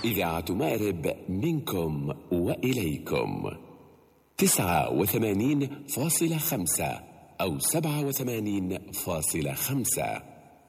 إذاعة مأرب منكم وإليكم 89.5 أو 87.5.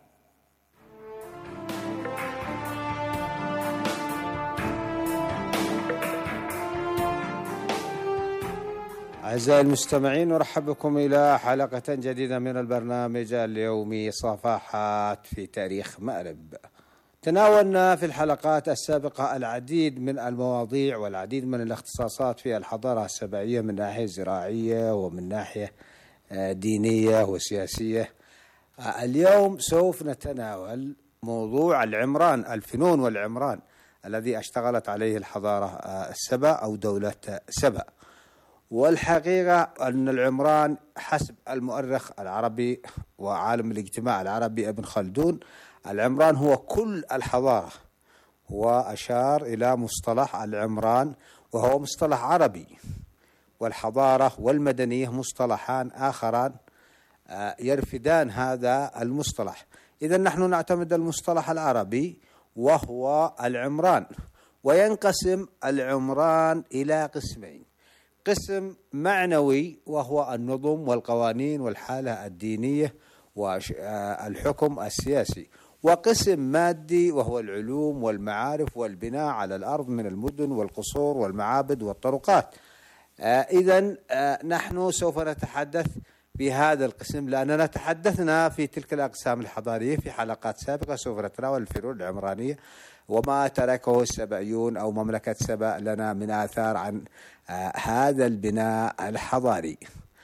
أعزائي المستمعين، نرحب بكم إلى حلقة جديدة من البرنامج اليومي صفحات في تاريخ مأرب. تناولنا في الحلقات السابقة العديد من المواضيع والعديد من الاختصاصات في الحضارة السبعية من ناحية زراعية ومن ناحية دينية وسياسية. اليوم سوف نتناول موضوع العمران، الفنون والعمران الذي اشتغلت عليه الحضارة السبأ أو دولة سبأ. والحقيقة أن العمران حسب المؤرخ العربي وعالم الاجتماع العربي ابن خلدون، العمران هو كل الحضارة، وأشار إلى مصطلح العمران وهو مصطلح عربي، والحضارة والمدنية مصطلحان آخران يرفدان هذا المصطلح. إذن نحن نعتمد المصطلح العربي وهو العمران، وينقسم العمران إلى قسمين: قسم معنوي وهو النظم والقوانين والحالة الدينية والحكم السياسي، وقسم مادي وهو العلوم والمعارف والبناء على الأرض من المدن والقصور والمعابد والطرقات. إذن نحن سوف نتحدث بهذا القسم، لأننا تحدثنا في تلك الأقسام الحضارية في حلقات سابقة. سوف نتناول الفنون العمرانية وما تركه السبعيون أو مملكة سبأ لنا من آثار عن هذا البناء الحضاري.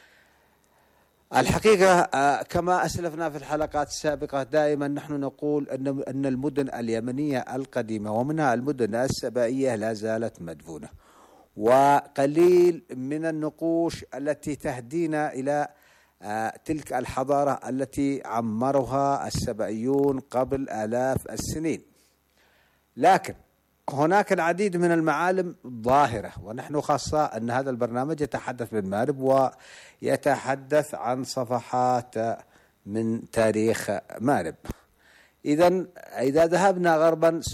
الحقيقة كما أسلفنا في الحلقات السابقة، دائما نحن نقول أن المدن اليمنية القديمة ومنها المدن السبائية لا زالت مدفونة، وقليل من النقوش التي تهدينا إلى تلك الحضارة التي عمرها السبائيون قبل آلاف السنين. لكن هناك العديد من المعالم ظاهرة، ونحن خاصة أن هذا البرنامج يتحدث من مأرب ويتحدث عن صفحات من تاريخ مأرب. إذا ذهبنا غربا